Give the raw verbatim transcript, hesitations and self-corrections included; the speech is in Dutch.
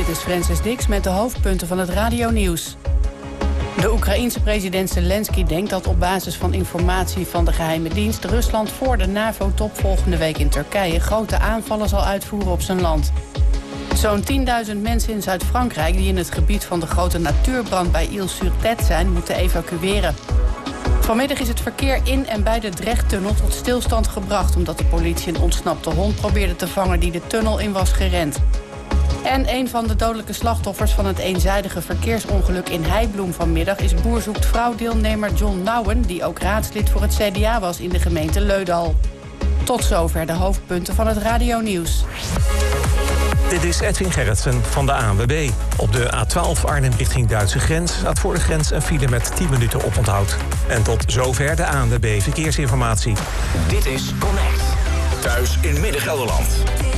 Dit is Francis Dix met de hoofdpunten van het radionieuws. De Oekraïense president Zelensky denkt dat op basis van informatie van de geheime dienst Rusland voor de NAVO-top volgende week in Turkije grote aanvallen zal uitvoeren op zijn land. Zo'n tienduizend mensen in Zuid-Frankrijk die in het gebied van de grote natuurbrand bij Île-sur-Tête zijn, moeten evacueren. Vanmiddag is het verkeer in en bij de Drechttunnel tot stilstand gebracht omdat de politie een ontsnapte hond probeerde te vangen die de tunnel in was gerend. En een van de dodelijke slachtoffers van het eenzijdige verkeersongeluk in Heibloem vanmiddag is Boer Zoekt Vrouw-deelnemer John Nouwen, die ook raadslid voor het C D A was in de gemeente Leudal. Tot zover de hoofdpunten van het radionieuws. Dit is Edwin Gerritsen van de A N W B. Op de A twaalf Arnhem richting Duitse grens staat voor de grens een file met tien minuten oponthoud. En tot zover de A N W B Verkeersinformatie. Dit is Connect. Thuis in Midden-Gelderland.